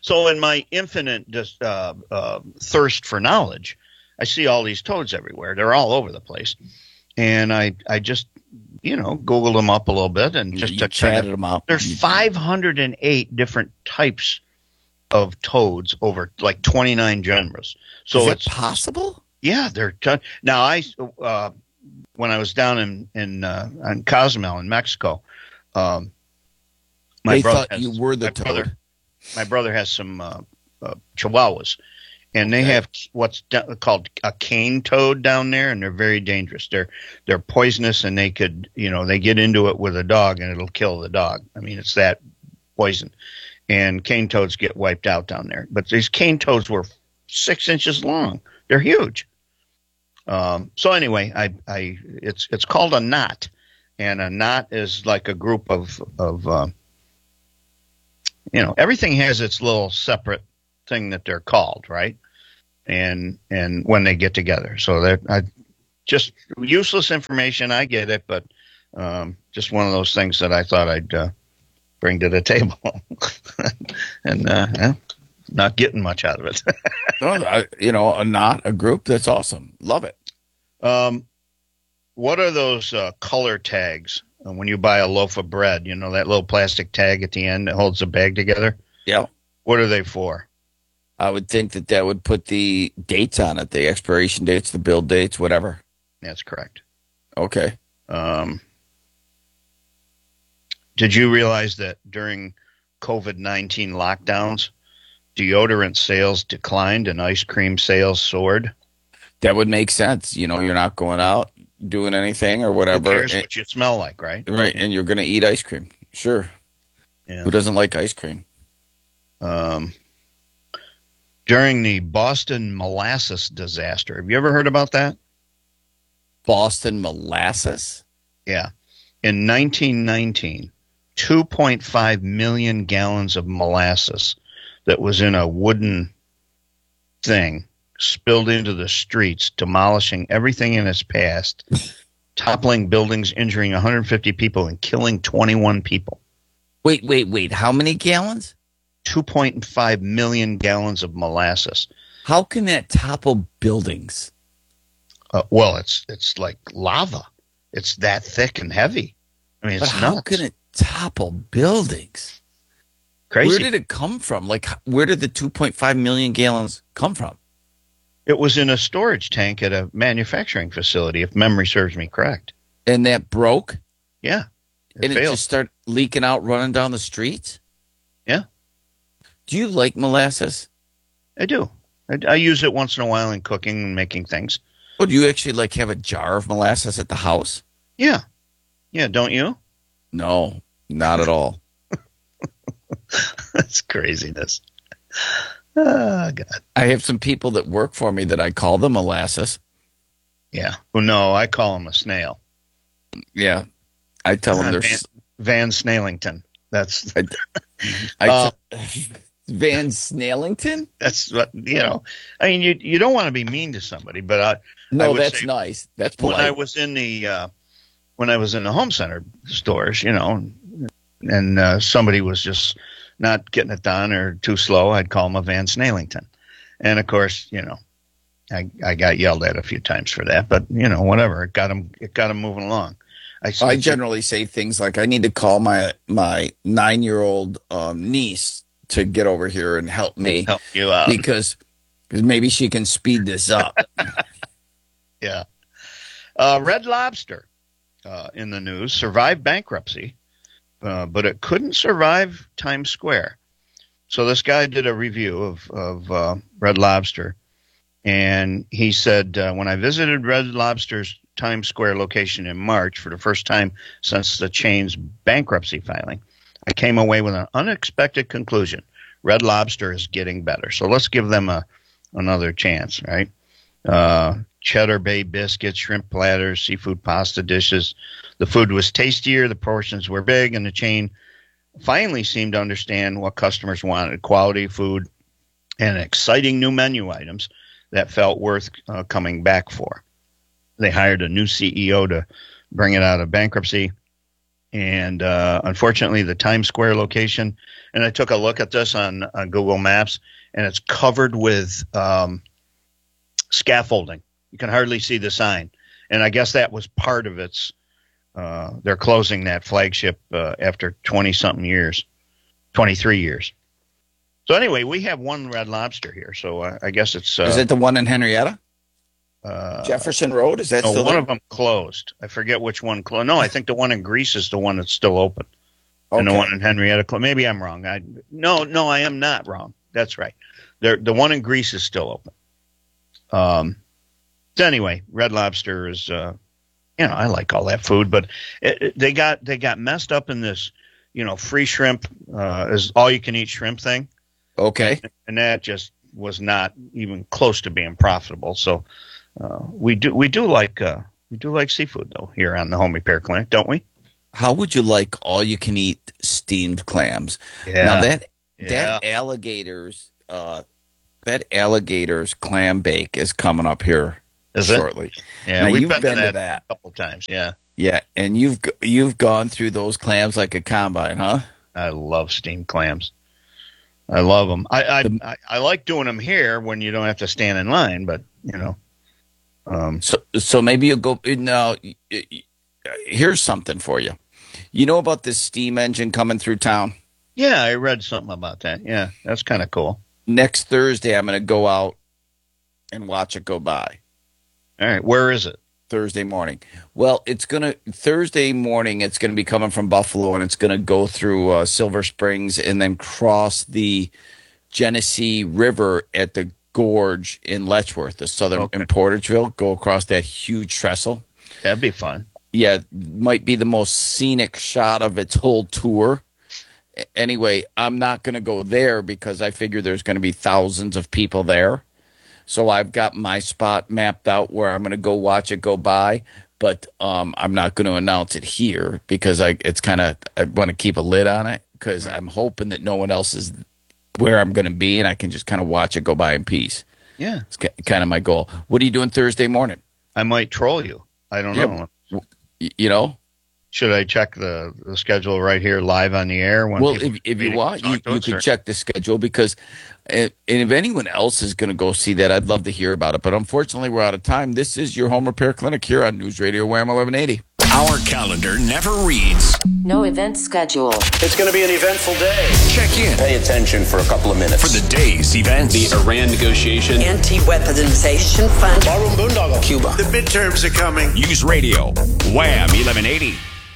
So in my infinite just thirst for knowledge, I see all these toads everywhere. They're all over the place. And I just, Googled them up a little bit and just chatted them up. There's 508 different types of toads over like 29 genres. So it's possible? Yeah, they're now. When I was down in Cozumel in Mexico, my brother thought you were the toad. My brother has some chihuahuas, and they have what's called a cane toad down there, and they're very dangerous. They're poisonous, and they could, they get into it with a dog, and it'll kill the dog. I mean, it's that poison. And cane toads get wiped out down there. But these cane toads were 6 inches long. They're huge. So anyway, it's called a knot, and a knot is like a group of everything has its little separate thing that they're called, right? And when they get together, so they're just useless information. I get it, but just one of those things that I thought I'd bring to the table, and not getting much out of it. A knot, a group. That's awesome. Love it. What are those color tags when you buy a loaf of bread? That little plastic tag at the end that holds the bag together? Yeah. What are they for? I would think that would put the dates on it, the expiration dates, the build dates, whatever. That's correct. Okay. Did you realize that during COVID-19 lockdowns, deodorant sales declined and ice cream sales soared? That would make sense. You're not going out doing anything or whatever. Who cares what you smell like, right? Right, and you're going to eat ice cream. Sure. Yeah. Who doesn't like ice cream? During the Boston molasses disaster, have you ever heard about that? Boston molasses? Yeah. In 1919, 2.5 million gallons of molasses that was in a wooden thing spilled into the streets, demolishing everything in its path, toppling buildings, injuring 150 people, and killing 21 people. Wait. How many gallons? 2.5 million gallons of molasses. How can that topple buildings? Well, it's like lava. It's that thick and heavy. I mean, it's but how nuts. can it topple buildings? Crazy. Where did it come from? Like, where did the 2.5 million gallons come from? It was in a storage tank at a manufacturing facility, if memory serves me correct. And that broke? Yeah. It just started leaking out, running down the streets? Yeah. Do you like molasses? I do. I use it once in a while in cooking and making things. Oh, do you actually have a jar of molasses at the house? Yeah. Yeah, don't you? No, not at all. That's craziness. Oh, God. I have some people that work for me that I call them molasses. Yeah. Well, no, I call them a snail. Yeah. I tell them they're... Van Snailington. That's... Van Snailington? That's what, I mean, you don't want to be mean to somebody, but no, that's nice. That's polite. When I was in the home center stores, and somebody was just not getting it done or too slow, I'd call them a Van Snailington. And of course, I got yelled at a few times for that, but whatever. It got them moving along. I generally say things like, I need to call my 9-year-old niece to get over here and help me. Help you out. Because maybe she can speed this up. Yeah. Red Lobster in the news survived bankruptcy, but it couldn't survive Times Square. So this guy did a review of Red Lobster, and he said, when I visited Red Lobster's Times Square location in March for the first time since the chain's bankruptcy filing, I came away with an unexpected conclusion. Red Lobster is getting better. So let's give them another chance, right? Cheddar Bay biscuits, shrimp platters, seafood pasta dishes. The food was tastier, the portions were big, and the chain finally seemed to understand what customers wanted: quality food and exciting new menu items that felt worth coming back for. They hired a new CEO to bring it out of bankruptcy. And unfortunately, the Times Square location, and I took a look at this on Google Maps, and it's covered with scaffolding. You can hardly see the sign. And I guess that was part of its, they're closing that flagship after 20-something years, 23 years. So anyway, we have one Red Lobster here. So I guess it's... is it the one in Henrietta? Jefferson Road? Is that no, still one there? of them closed. I forget which one closed. No, I think the one in Greece is the one that's still open. Okay. And the one in Henrietta closed. Maybe I'm wrong. No, I am not wrong. That's right. The one in Greece is still open. So anyway, Red Lobster is, I like all that food, but they got messed up in this, free shrimp is all you can eat shrimp thing. Okay. And that just was not even close to being profitable. So we do like seafood though here on the Home Repair Clinic, don't we? How would you like all you can eat steamed clams? Yeah. Now that alligator's clam bake is coming up here shortly. Yeah, now, we've you've been to that a couple times. Yeah. Yeah, and you've gone through those clams like a combine, huh? I love steamed clams. I love them. I like doing them here when you don't have to stand in line, but So maybe you'll go now. Here's something for you. You know about this steam engine coming through town? Yeah, I read something about that. Yeah, that's kind of cool. Next Thursday, I'm going to go out and watch it go by. All right, where is it? Thursday morning. Well, Thursday morning, it's going to be coming from Buffalo, and it's going to go through Silver Springs and then cross the Genesee River at the gorge in Letchworth, the southern in Portageville, go across that huge trestle. That'd be fun. Yeah, might be the most scenic shot of its whole tour. Anyway, I'm not going to go there because I figure there's going to be thousands of people there. So I've got my spot mapped out where I'm going to go watch it go by, but I'm not going to announce it here because I want to keep a lid on it because I'm hoping that no one else is where I'm going to be and I can just kind of watch it go by in peace. Yeah. It's kind of my goal. What are you doing Thursday morning? I might troll you. I don't know. Should I check the schedule right here live on the air? Well, if you want, you can check the schedule because and if anyone else is going to go see that, I'd love to hear about it. But unfortunately, we're out of time. This is your Home Repair Clinic here on News Radio Wham 1180. Our calendar never reads. No event schedule. It's going to be an eventful day. Check in. Pay attention for a couple of minutes. For the day's events. The Iran negotiation. Anti-weaponization fund. Barroom Boondoggle. Cuba. The midterms are coming. News Radio Wham 1180.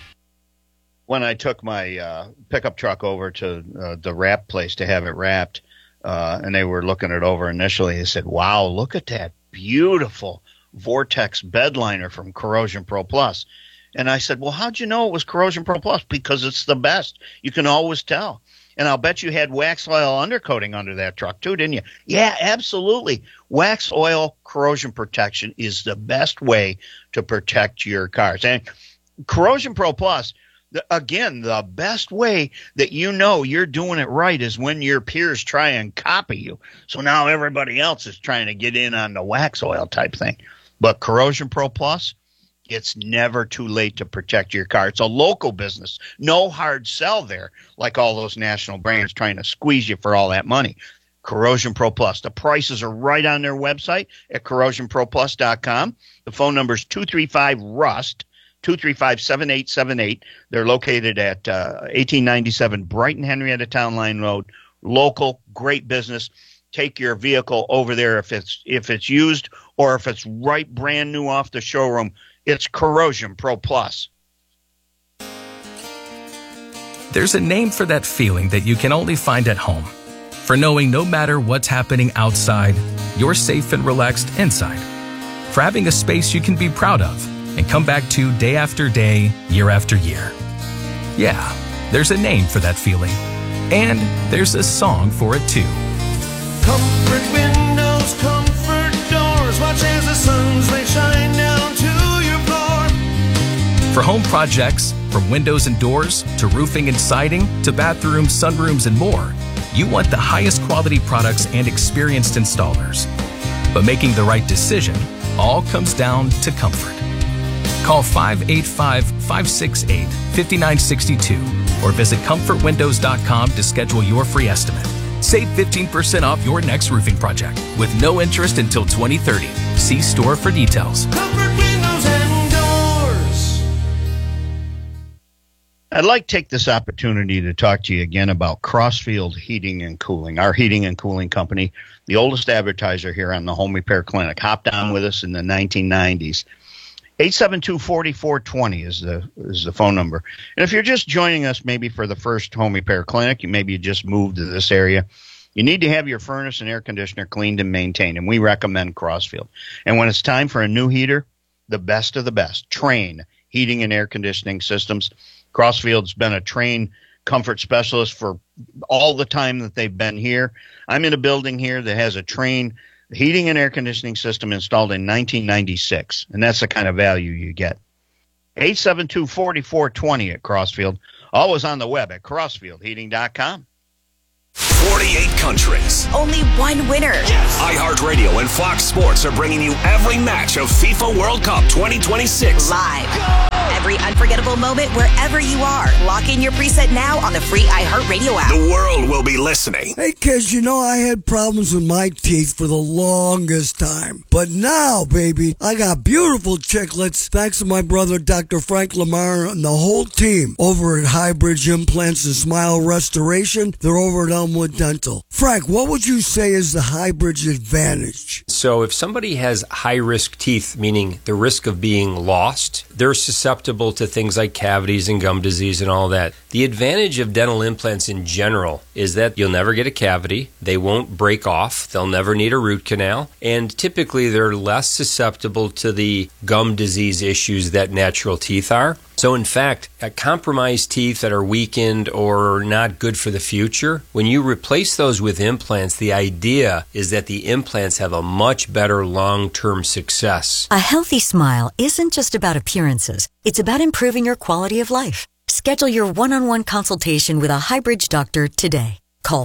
When I took my pickup truck over to the wrap place to have it wrapped, and they were looking it over initially, they said, wow, look at that beautiful Vortex bed liner from Corrosion Pro Plus. And I said, well, how'd you know it was Corrosion Pro Plus? Because it's the best. You can always tell. And I'll bet you had wax oil undercoating under that truck too, didn't you? Yeah, absolutely. Wax oil corrosion protection is the best way to protect your cars. And Corrosion Pro Plus, again, the best way that you're doing it right is when your peers try and copy you. So now everybody else is trying to get in on the wax oil type thing. But Corrosion Pro Plus, it's never too late to protect your car. It's a local business. No hard sell there like all those national brands trying to squeeze you for all that money. Corrosion Pro Plus. The prices are right on their website at corrosionproplus.com. The phone number is 235-RUST. 235-7878. They're located at 1897 Brighton Henrietta Town Line Road. Local, great business. Take your vehicle over there if it's used or if it's right brand new off the showroom. It's Corrosion Pro Plus. There's a name for that feeling that you can only find at home. For knowing no matter what's happening outside, you're safe and relaxed inside. For having a space you can be proud of and come back to day after day, year after year. Yeah, there's a name for that feeling. And there's a song for it too. Comfort windows, comfort doors, watch as the sun's rays shine down to your floor. For home projects, from windows and doors to roofing and siding to bathrooms, sunrooms, and more, you want the highest quality products and experienced installers. But making the right decision all comes down to comfort. Call 585-568-5962 or visit comfortwindows.com to schedule your free estimate. Save 15% off your next roofing project with no interest until 2030. See store for details. Comfort windows and doors. I'd like to take this opportunity to talk to you again about Crossfield Heating and Cooling, our heating and cooling company, the oldest advertiser here on the Home Repair Clinic. Hopped on with us in the 1990s. 872-4420 is the phone number. And if you're just joining us maybe for the first Home Repair Clinic, maybe you just moved to this area, you need to have your furnace and air conditioner cleaned and maintained, and we recommend Crossfield. And when it's time for a new heater, the best of the best, Trane Heating and Air Conditioning Systems. Crossfield's been a Trane comfort specialist for all the time that they've been here. I'm in a building here that has a Trane heating and air conditioning system installed in 1996, and that's the kind of value you get. 872-4420 at Crossfield. Always on the web at crossfieldheating.com. 48 countries. Only one winner. iHeartRadio and Fox Sports are bringing you every match of FIFA World Cup 2026. Live. Every unforgettable moment wherever you are. Lock in your preset now on the free iHeartRadio app. The world will be listening. Hey, kids, I had problems with my teeth for the longest time. But now, baby, I got beautiful chiclets thanks to my brother, Dr. Frank Lamar, and the whole team over at Highbridge Implants and Smile Restoration. They're over at Elmwood Dental. Frank, what would you say is the Highbridge advantage? So if somebody has high-risk teeth, meaning the risk of being lost, they're susceptible to things like cavities and gum disease and all that. The advantage of dental implants in general is that you'll never get a cavity, they won't break off, they'll never need a root canal, and typically they're less susceptible to the gum disease issues that natural teeth are. So in fact, compromised teeth that are weakened or not good for the future, when you replace those with implants, the idea is that the implants have a much better long-term success. A healthy smile isn't just about appearances. It's about improving your quality of life. Schedule your one-on-one consultation with a Highbridge doctor today. Call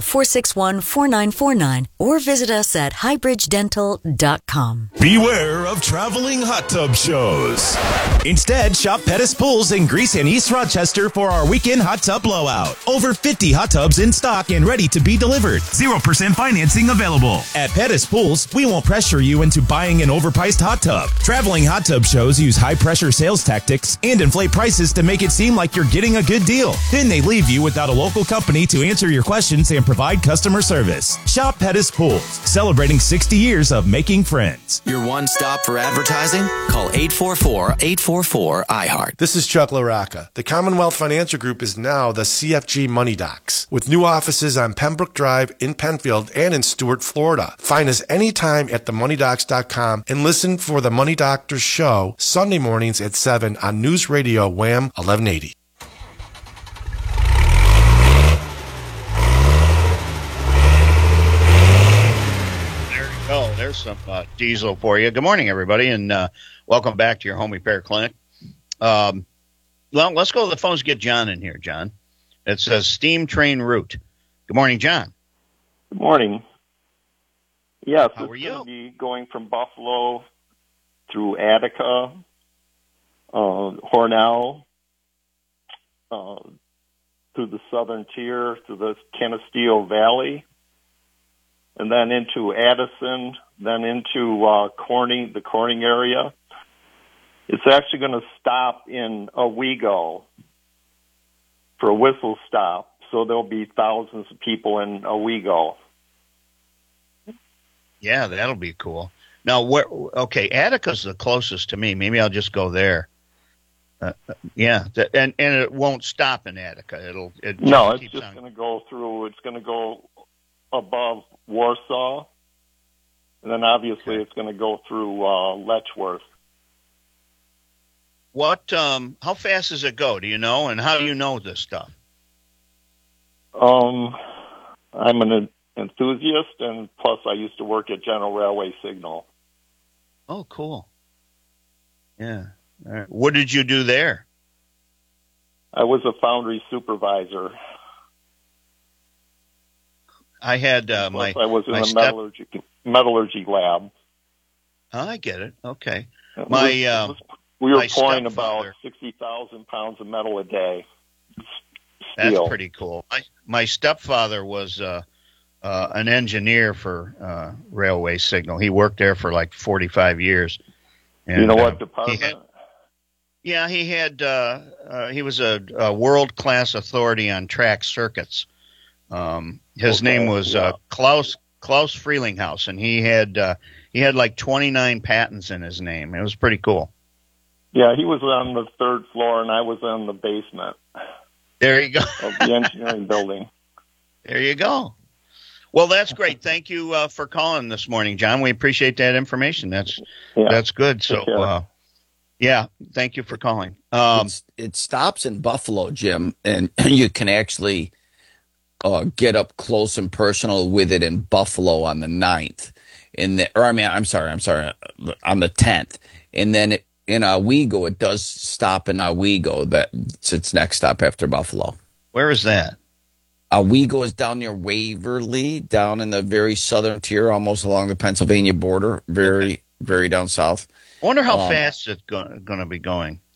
461-4949 or visit us at highbridgedental.com. Beware of traveling hot tub shows. Instead, shop Pettis Pools in Greece and East Rochester for our weekend hot tub blowout. Over 50 hot tubs in stock and ready to be delivered. 0% financing available. At Pettis Pools, we won't pressure you into buying an overpriced hot tub. Traveling hot tub shows use high-pressure sales tactics and inflate prices to make it seem like you're getting a good deal. Then they leave you without a local company to answer your questions and provide customer service. Shop Pettis Pools, celebrating 60 years of making friends. Your one stop for advertising? Call 844-844-iHeart. This is Chuck LaRocca. The Commonwealth Financial Group is now the CFG Money Docs, with new offices on Pembroke Drive in Penfield and in Stuart, Florida. Find us anytime at themoneydocs.com and listen for the Money Doctors show Sunday mornings at 7 on News Radio Wham 1180. Oh, there's some diesel for you. Good morning, everybody, and welcome back to your Home Repair Clinic. Well, let's go to the phones and get John in here, John. It says Steam Train Route. Good morning, John. Good morning. Yes, how are you? It's going to be going from Buffalo through Attica, Hornell, through the southern tier, through the Canisteo Valley, and then into Addison, then into Corning, the Corning area. It's actually going to stop in Owego for a whistle stop, so there'll be thousands of people in Owego. Yeah, that'll be cool. Now, Attica's the closest to me. Maybe I'll just go there. And it won't stop in Attica. It's just going to go through. It's going to go above Warsaw, and then obviously it's going to go through Letchworth. How fast does it go? Do you know? And how do you know this stuff? I'm an enthusiast, and plus I used to work at General Railway Signal. Oh, cool. Yeah. All right. What did you do there? I was a foundry supervisor. I had I was in the metallurgy lab. Oh, I get it. Okay. It We were My pouring stepfather- about 60,000 pounds of metal a day. That's Steel. pretty cool. My stepfather was an engineer for Railway Signal. He worked there for like 45 years. And, You know what department? He was a world-class authority on track circuits. His name was Klaus Freelinghaus, and he had like 29 patents in his name. It was pretty cool. Yeah, he was on the third floor, and I was on the basement There you go. of the engineering building. There you go. Well, that's great. Thank you for calling this morning, John. We appreciate that information. That's good. So, thank you for calling. It stops in Buffalo, Jim, and you can actually get up close and personal with it in Buffalo on the 9th. On the 10th. And then in Owego, it does stop in Owego. That's its next stop after Buffalo. Where is that? Owego is down near Waverly, down in the very southern tier, almost along the Pennsylvania border, very down south. I wonder how fast it's going to be going.